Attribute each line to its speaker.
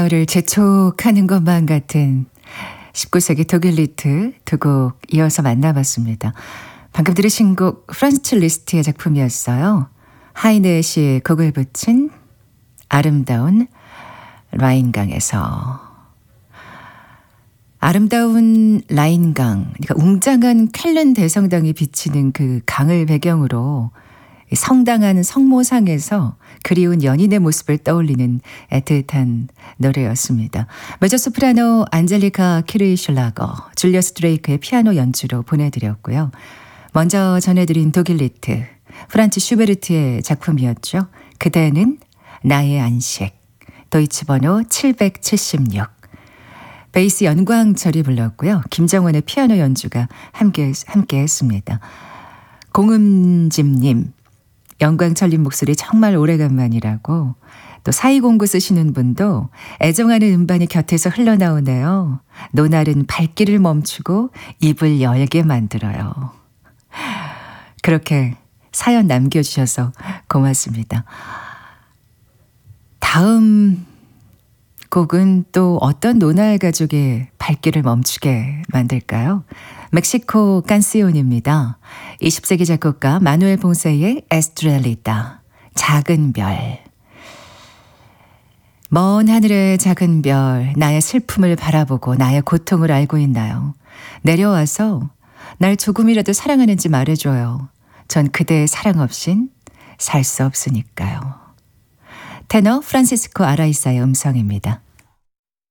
Speaker 1: 가을을 재촉하는 것만 같은 19세기 독일 리트 두 곡 이어서 만나봤습니다. 방금 들으신 곡 프란츠 리스트의 작품이었어요. 하이네 씨의 곡을 붙인 아름다운 라인강에서. 아름다운 라인강, 그러니까 웅장한 쾰른 대성당이 비치는 그 강을 배경으로 성당한 성모상에서 그리운 연인의 모습을 떠올리는 애틋한 노래였습니다. 메조소프라노 안젤리카 키르이슐라거, 줄리어스 드레이크의 피아노 연주로 보내드렸고요. 먼저 전해드린 독일 리트, 프란츠 슈베르트의 작품이었죠. 그대는 나의 안식, 도이치 번호 776. 베이스 연광철이 불렀고요. 김정원의 피아노 연주가 함께 했습니다. 공음집님, 영광철님 목소리 정말 오래간만이라고. 또 사이공구 쓰시는 분도 애정하는 음반이 곁에서 흘러나오네요. 노날은 발길을 멈추고 입을 열게 만들어요. 그렇게 사연 남겨주셔서 고맙습니다. 다음 곡은 또 어떤 노날 가족의 발길을 멈추게 만들까요? 멕시코 깐시온입니다. 20세기 작곡가 마누엘 봉세의 에스트렐리다, 작은 별. 먼 하늘의 작은 별, 나의 슬픔을 바라보고 나의 고통을 알고 있나요? 내려와서 날 조금이라도 사랑하는지 말해줘요. 전 그대의 사랑 없인 살 수 없으니까요. 테너 프란시스코 아라이사의 음성입니다.